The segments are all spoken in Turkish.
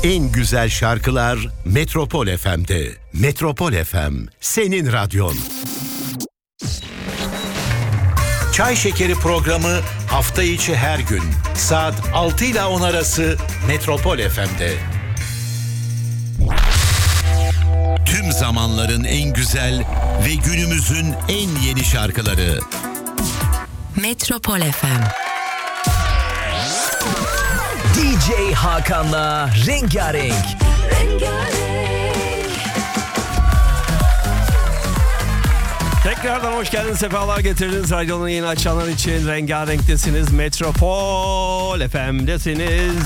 En güzel şarkılar Metropol FM'de. Metropol FM, senin radyon. Çay Şekeri programı hafta içi her gün saat 6 ile 10 arası Metropol FM'de. Tüm zamanların en güzel ve günümüzün en yeni şarkıları. Metropol FM. DJ Hakan'la Rengarenk. Tekrardan hoş geldiniz, sefalar getirdiniz. Radyonun yeni açanlar için Rengarenk'tesiniz. Metropol FM'desiniz.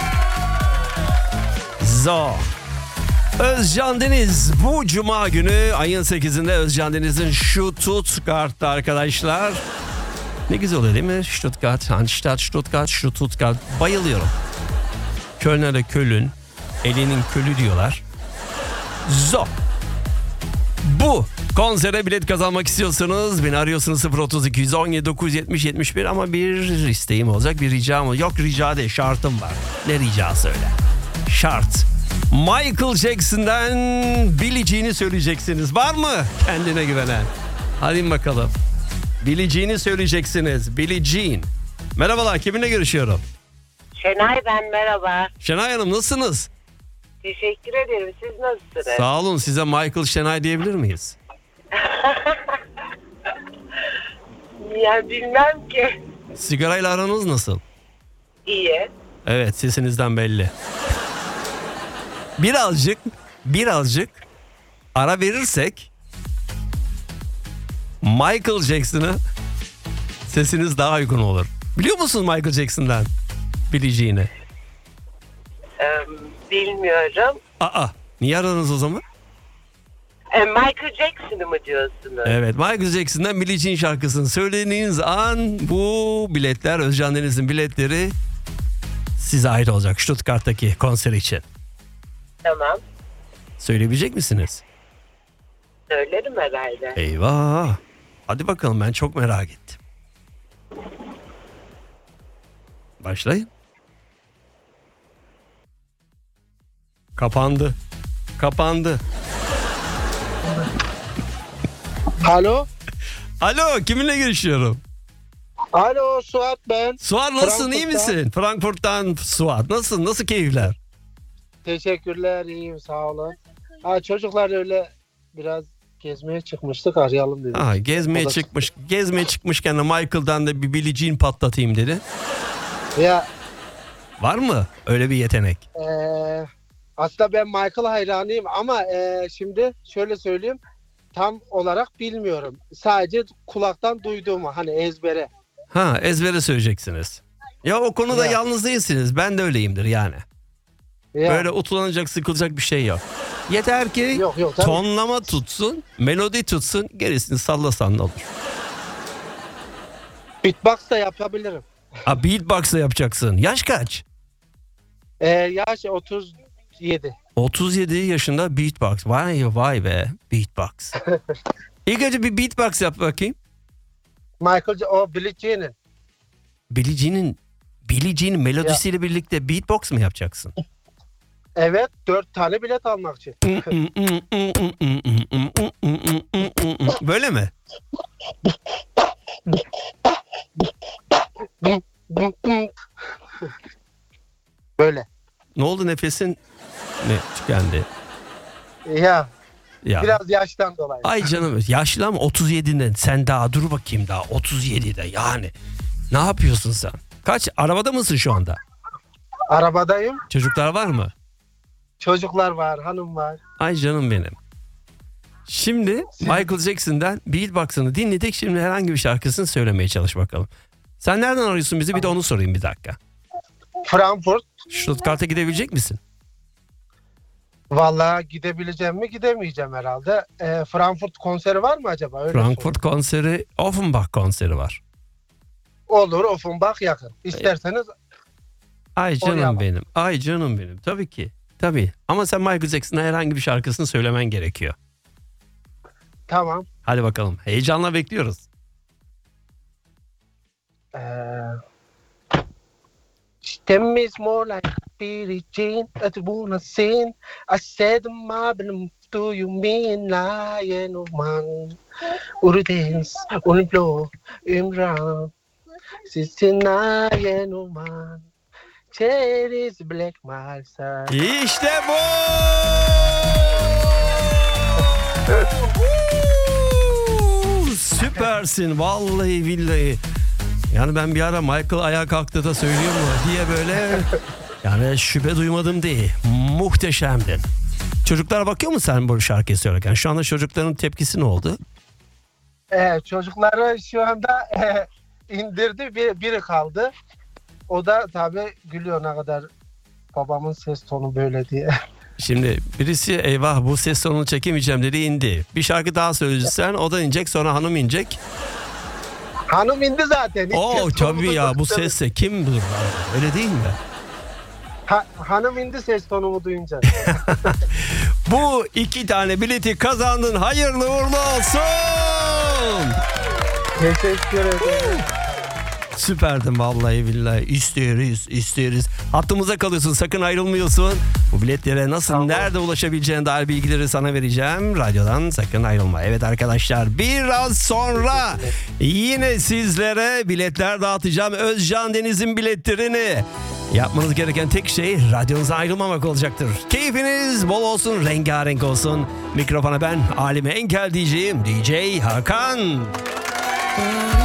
Özcan Deniz bu cuma günü ayın 8'inde Özcan Deniz'in Stuttgart'ta arkadaşlar. Ne güzel oluyor değil mi? Stuttgart. Bayılıyorum. Köln'e Köln. Elinin Kölü diyorlar. Bu konsere bilet kazanmak istiyorsanız beni arıyorsunuz 032 117 970 71 ama bir isteğim olacak, bir ricam olacak. Yok rica değil, şartım var. Ne rica söyle. Şart. Michael Jackson'dan Billie Jean'i söyleyeceksiniz. Var mı kendine güvenen? Hadi bakalım. Billie Jean'i söyleyeceksiniz. Billie Jean. Merhabalar, kiminle görüşüyorum? Şenay ben, merhaba. Şenay Hanım, nasılsınız? Teşekkür ederim. Siz nasılsınız? Sağ olun. Size Michael Şenay diyebilir miyiz? Ya bilmem ki. Sigarayla aranız nasıl? İyi. Evet, sesinizden belli. Birazcık ara verirsek Michael Jackson'a sesiniz daha uygun olur. Biliyor musunuz Michael Jackson'dan Billie Jean'i? Bilmiyorum. Niye aradınız o zaman? Michael Jackson'ı mı diyorsunuz? Evet, Michael Jackson'dan Billie Jean şarkısını söylediğiniz an bu biletler, Özcan Deniz'in biletleri size ait olacak Stuttgart'taki konser için. Tamam. Söyleyebilecek misiniz? Söylerim herhalde. Eyvah. Hadi bakalım, ben çok merak ettim. Başlayın. Kapandı. Alo, kiminle görüşüyorum? Alo, Suat ben. Suat, nasılsın, iyi Frankfurt'tan. misin? Frankfurt'tan Suat. Nasıl keyifler? Teşekkürler, iyiyim, sağ olun. Çocuklar öyle biraz gezmeye çıkmıştık, arayalım dedik. Gezmeye çıkmışken de Michael'dan da bir Billie Jean patlatayım dedi. Ya Var mı öyle bir yetenek? aslında ben Michael hayranıyım ama şimdi şöyle söyleyeyim, tam olarak bilmiyorum. Sadece kulaktan duyduğumu, hani ezbere. Ezbere söyleyeceksiniz. Ya o konuda Ya. yalnız değilsiniz. Ben de öyleyimdir yani. Ya, Böyle utanacak, sıkılacak bir şey yok. Yeter ki Yok, tabii. tonlama tutsun, melodi tutsun, gerisini sallasan da olur. beatbox da yapabilirim. Beatbox da yapacaksın. Yaş kaç? Yaş 37. 37 yaşında beatbox. Vay be, beatbox. İlk önce bir beatbox yap bakayım. Billie Jean'in. Billie Jean'in melodisiyle birlikte beatbox mu yapacaksın? Evet, 4 tane bilet almak için. Böyle mi? Böyle. Ne oldu, nefesin ne tükendi? Ya Ya. biraz yaştan dolayı. Ay canım, yaşlı ama 37'den sen daha dur bakayım, daha 37'de yani. Ne yapıyorsun sen? Kaç, arabada mısın şu anda? Arabadayım. Çocuklar var mı? Çocuklar var, hanım var. Ay canım benim. Şimdi Michael Jackson'dan beatbox'ını dinledik. Şimdi herhangi bir şarkısını söylemeye çalış bakalım. Sen nereden arıyorsun bizi? Bir de onu sorayım bir dakika. Frankfurt. Stuttgart'a gidebilecek misin? Vallahi gidebileceğim mi, gidemeyeceğim herhalde. Frankfurt konseri var mı acaba? Öyle Frankfurt konseri, Offenbach konseri var. Olur, Offenbach yakın. İsterseniz Ay canım Oraya bak. benim. Ay canım benim. Tabii ki. Tabii. Ama sen Michael Jackson'a herhangi bir şarkısını söylemen gerekiyor. tamam. Hadi bakalım. Heyecanla bekliyoruz. Ee, Them is more like Billie Jean that you wanna sing. I said Marvin, do you mean lying of man? Uru dance, uru blow, round. Sitting lying of man. Cherries black malsa. İşte bu. Süpersin vallahi billahi. Yani ben bir ara Michael ayağa kalktı da söylüyor mu diye böyle yani şüphe duymadım değil. Muhteşemdin. Çocuklar bakıyor mu sen bu şarkıyı söylerken? Şu anda çocukların tepkisi ne oldu? Çocukları şu anda indirdi, biri kaldı. O da tabii gülüyor ne kadar babamın ses tonu böyle diye. Şimdi birisi eyvah bu ses tonunu çekemeyeceğim dedi, indi. Bir şarkı daha söyleyeceksen o da inecek, sonra hanım inecek. Hanım indi zaten. Oo tabii ya, bu sesle kim bilir? Öyle değil mi? Hanım indi ses tonumu duyunca. Bu 2 tane bileti kazandın. Hayırlı uğurlu olsun. Teşekkür ederim. Süperdin vallahi billahi. İsteriz. Hattımıza kalıyorsun, sakın ayrılmıyorsun. Bu biletlere nasıl, nerede ulaşabileceğine dair bilgileri sana vereceğim. Radyodan sakın ayrılma. Evet arkadaşlar, biraz sonra yine sizlere biletler dağıtacağım. Özcan Deniz'in biletlerini. Yapmanız gereken tek şey radyonuza ayrılmamak olacaktır. Keyfiniz bol olsun, rengarenk olsun. Mikrofona ben Alime Enkel diyeceğim. DJ Hakan.